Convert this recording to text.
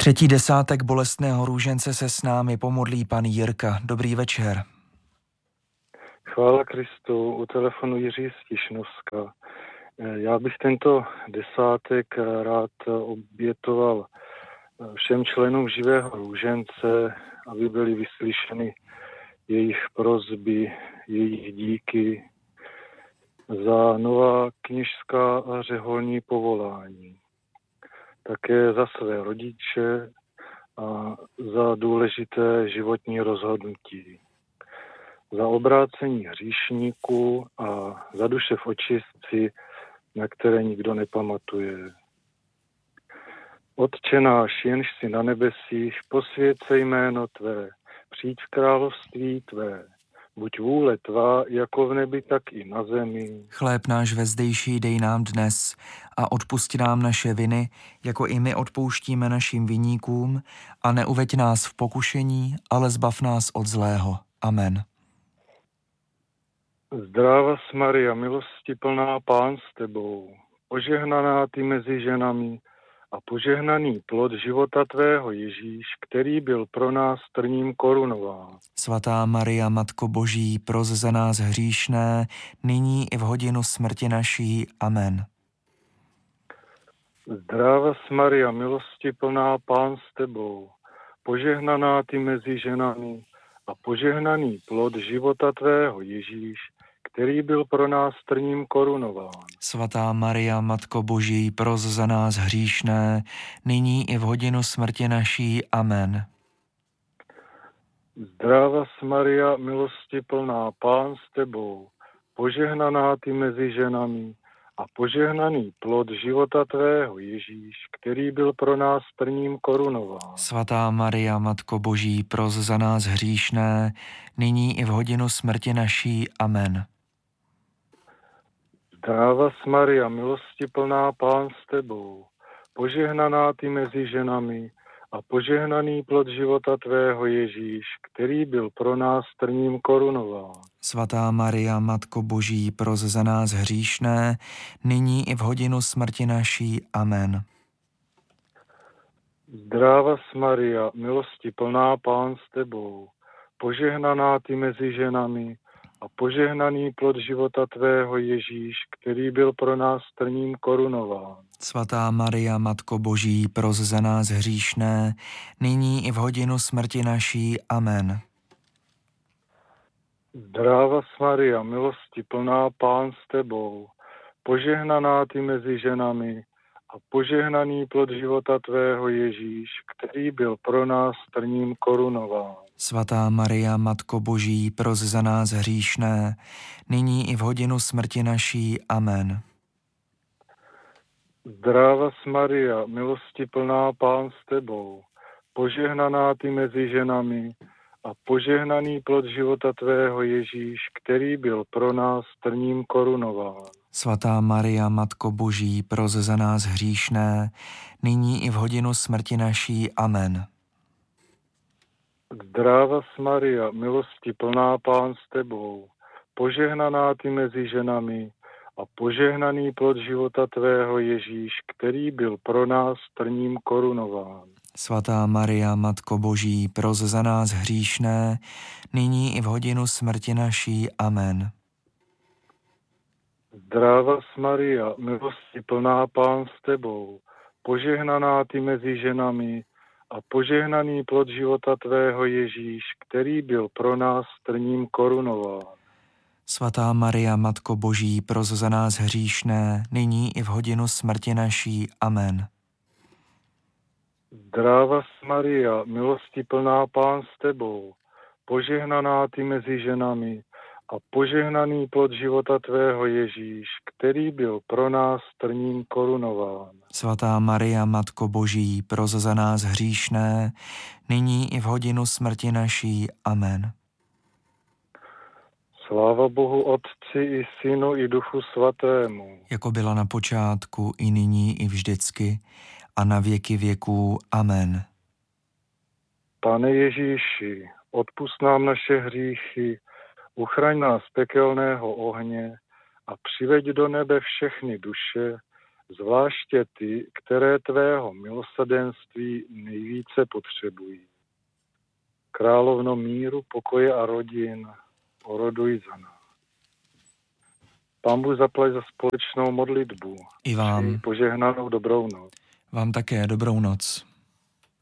Třetí desátek bolestného růžence se s námi pomodlí pan Jirka. Dobrý večer. Chvála Kristu, u telefonu Jiří z Tišnovska. Já bych tento desátek rád obětoval všem členům živého růžence, aby byly vyslyšeny jejich prosby, jejich díky za nová kněžská a řeholní povolání. Také za své rodiče a za důležité životní rozhodnutí. Za obrácení hříšníků a za duše v očistci, na které nikdo nepamatuje. Otče náš, jenž jsi na nebesích, posvěť se jméno tvé, přijď v království tvé. Buď vůle tvá, jako v nebi, tak i na zemi. Chléb náš vezdejší dej nám dnes a odpusť nám naše viny, jako i my odpouštíme našim viníkům, a neuveď nás v pokušení, ale zbav nás od zlého. Amen. Zdráva Maria, milosti plná, Pán s tebou, požehnaná ty mezi ženami a požehnaný plod života tvého Ježíš, který byl pro nás trním korunován. Svatá Maria, Matko Boží, pros za nás hříšné, nyní i v hodinu smrti naší. Amen. Zdráva Maria, milosti plná, Pán s tebou, požehnaná ty mezi ženami a požehnaný plod života tvého Ježíš, který byl pro nás trním korunován. Svatá Maria, Matko Boží, pros za nás hříšné, nyní i v hodinu smrti naší. Amen. Zdráva Maria, milosti plná, Pán s tebou, požehnaná ty mezi ženami a požehnaný plod života tvého Ježíš, který byl pro nás trním korunován. Svatá Maria, Matko Boží, pros za nás hříšné, nyní i v hodinu smrti naší. Amen. Zdráva Maria, milosti plná, Pán s tebou, požehnaná ty mezi ženami a požehnaný plod života tvého Ježíš, který byl pro nás trním korunován. Svatá Maria, Matko Boží, pros za nás hříšné, nyní i v hodinu smrti naší. Amen. Zdráva Maria, milosti plná, Pán s tebou, požehnaná ty mezi ženami a požehnaný plod života tvého Ježíš, který byl pro nás trním korunován. Svatá Maria, Matko Boží, pros za nás hříšné, nyní i v hodinu smrti naší. Amen. Zdráva Maria, milosti plná, Pán s tebou, požehnaná ty mezi ženami a požehnaný plod života tvého Ježíš, který byl pro nás trním korunován. Svatá Maria, Matko Boží, pros za nás hříšné, nyní i v hodinu smrti naší. Amen. Zdráva Maria, milosti plná, Pán s tebou, požehnaná ty mezi ženami a požehnaný plod života tvého Ježíš, který byl pro nás trním korunován. Svatá Maria, Matko Boží, pros za nás hříšné, nyní i v hodinu smrti naší. Amen. Zdráva Maria, milosti plná, Pán s tebou, požehnaná ty mezi ženami a požehnaný plod života tvého Ježíš, který byl pro nás trním korunován. Svatá Maria, Matko Boží, pros za nás hříšné, nyní i v hodinu smrti naší. Amen. Zdráva Maria, milosti plná, Pán s tebou, požehnaná ty mezi ženami a požehnaný plod života tvého Ježíš, který byl pro nás trním korunován. Svatá Maria, Matko Boží, pros za nás hříšné, nyní i v hodinu smrti naší. Amen. Zdráva Maria, milosti plná, Pán s tebou, požehnaná ty mezi ženami a požehnaný plod života tvého Ježíš, který byl pro nás trním korunován. Svatá Maria, Matko Boží, pros za nás hříšné, nyní i v hodinu smrti naší. Amen. Sláva Bohu Otci i Synu i Duchu Svatému. Jako byla na počátku, i nyní, i vždycky, a na věky věků. Amen. Pane Ježíši, odpusť nám naše hříchy, uchraň nás z pekelného ohně a přiveď do nebe všechny duše, zvláště ty, které tvého milosrdenství nejvíce potřebují. Královno míru, pokoje a rodin, oroduj za nás. Pán Bůh zaplať za společnou modlitbu. I vám. Požehnanou dobrou noc. Vám také dobrou noc.